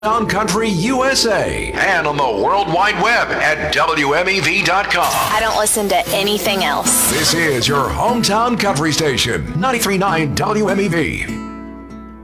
Hometown Country USA and on the World Wide Web at WMEV.com. I don't listen to anything else. This is your hometown country station, 93.9 WMEV.